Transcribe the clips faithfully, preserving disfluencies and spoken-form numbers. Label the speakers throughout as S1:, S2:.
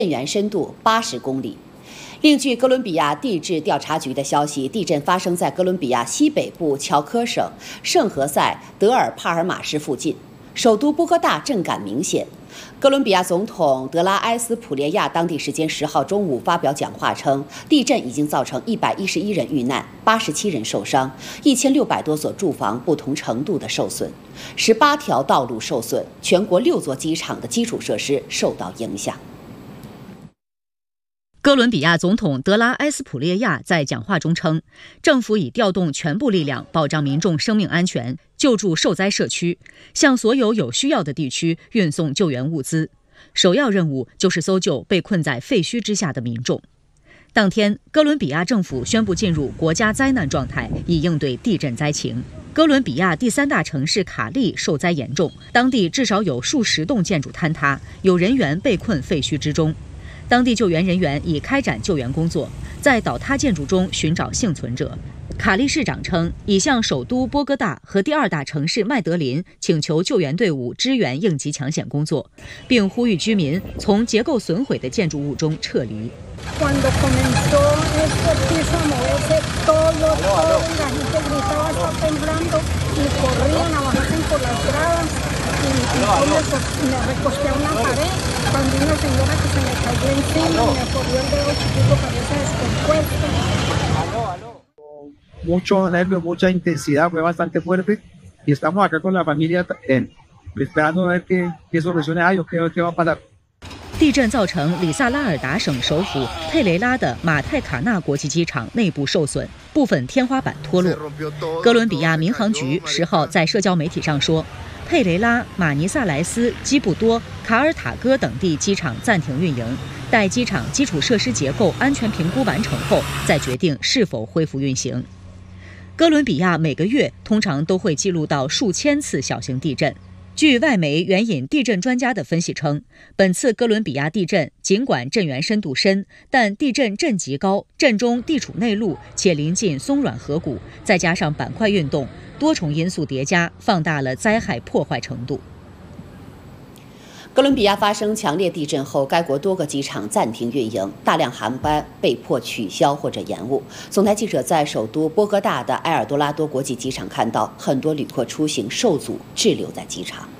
S1: 震源深度八十公里。另据哥伦比亚地质调查局的消息，地震发生在哥伦比亚西北部乔科省圣何塞德尔帕尔马市附近，首都波哥大震感明显。哥伦比亚总统德拉埃斯普列亚当地时间十号中午发表讲话称，地震已经造成一百一十一人遇难，八十七人受伤，一千六百多所住房不同程度的受损，十八条道路受损，全国六座机场的基础设施受到影响。
S2: 哥伦比亚总统德拉埃斯普列亚在讲话中称，政府已调动全部力量保障民众生命安全，救助受灾社区，向所有有需要的地区运送救援物资。首要任务就是搜救被困在废墟之下的民众。当天，哥伦比亚政府宣布进入国家灾难状态，以应对地震灾情。哥伦比亚第三大城市卡利受灾严重，当地至少有数十栋建筑坍塌，有人员被困废墟之中。当地救援人员已开展救援工作，在倒塌建筑中寻找幸存者。卡利市长称，已向首都波哥大和第二大城市麦德林请求救援队伍支援应急抢险工作，并呼吁居民从结构损毁的建筑物中撤离。
S3: Mucho nervio, mucha intensidad, fue bastante fuerte y estamos acá con la familia eh, esperando ver qué, qué soluciones hay o qué, qué va a pasar。
S2: 地震造成里萨拉尔达省首府佩雷拉的马泰卡纳国际机场内部受损，部分天花板脱落。哥伦比亚民航局十号在社交媒体上说，佩雷拉、马尼萨莱斯、基布多、卡尔塔戈等地机场暂停运营，待机场基础设施结构安全评估完成后，再决定是否恢复运行。哥伦比亚每个月通常都会记录到数千次小型地震。据外媒援引地震专家的分析称，本次哥伦比亚地震尽管震源深度深，但地震震级高，震中地处内陆且临近松软河谷，再加上板块运动，多重因素叠加，放大了灾害破坏程度。
S1: 哥伦比亚发生强烈地震后，该国多个机场暂停运营，大量航班被迫取消或者延误。总台记者在首都波哥大的埃尔多拉多国际机场看到，很多旅客出行受阻，滞留在机场。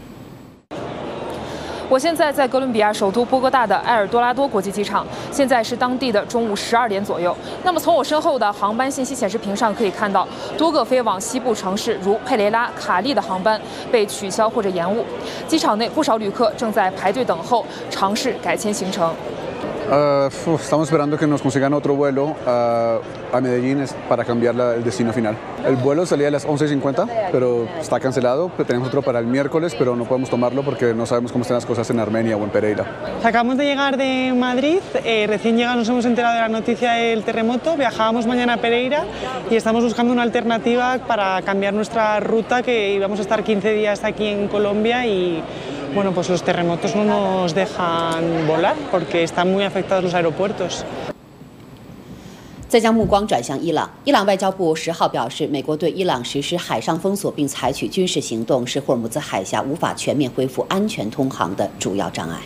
S4: 我现在在哥伦比亚首都波哥大的埃尔多拉多国际机场，现在是当地的中午十二点左右。那么从我身后的航班信息显示屏上可以看到，多个飞往西部城市如佩雷拉、卡利的航班被取消或者延误。机场内不少旅客正在排队等候，尝试改签行程。
S5: Uh, estamos esperando que nos consigan otro vuelo uh, a Medellín para cambiar la, el destino final. El vuelo salía a las once cincuenta, pero está cancelado. Tenemos otro para el miércoles, pero no podemos tomarlo porque no sabemos cómo están las cosas en Armenia o en Pereira.
S6: Acabamos de llegar de Madrid, eh, recién llegados nos hemos enterado de la noticia del terremoto, viajábamos mañana a Pereira y estamos buscando una alternativa para cambiar nuestra ruta, que íbamos a estar quince días aquí en Colombia y bueno, pues los terremotos no nos dejan volar porque están muy afectados los aeropuertos。
S1: 再将目光转向伊朗，伊朗外交部十号表示，美国对伊朗实施海上封锁并采取军事行动，是霍尔木兹海峡无法全面恢复安全通航的主要障碍。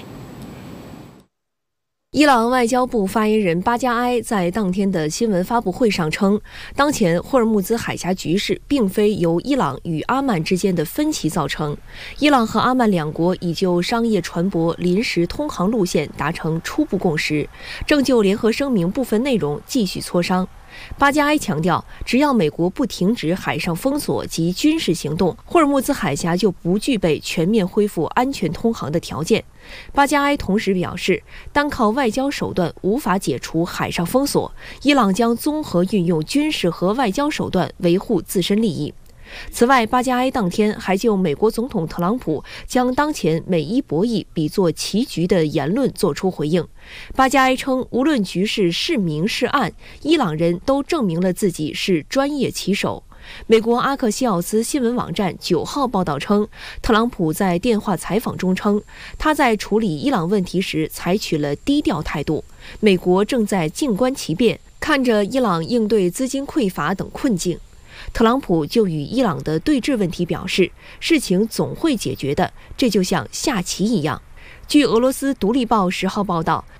S7: 伊朗外交部发言人巴加埃在当天的新闻发布会上称，当前霍尔木兹海峡局势并非由伊朗与阿曼之间的分歧造成，伊朗和阿曼两国已就商业船舶临时通航路线达成初步共识，正就联合声明部分内容继续磋商。巴加埃强调，只要美国不停止海上封锁及军事行动，霍尔木兹海峡就不具备全面恢复安全通航的条件。巴加埃同时表示，单靠外交手段无法解除海上封锁，伊朗将综合运用军事和外交手段维护自身利益。此外，巴加埃当天还就美国总统特朗普将当前美伊博弈比作棋局的言论作出回应。巴加埃称，无论局势是明是暗，伊朗人都证明了自己是专业棋手。美国阿克西奥斯新闻网站九号报道称，特朗普在电话采访中称，他在处理伊朗问题时采取了低调态度，美国正在静观其变，看着伊朗应对资金匮乏等困境。特朗普就与伊朗的对峙问题表示，事情总会解决的，这就像下棋一样。 据俄罗斯《独立报》十号报道，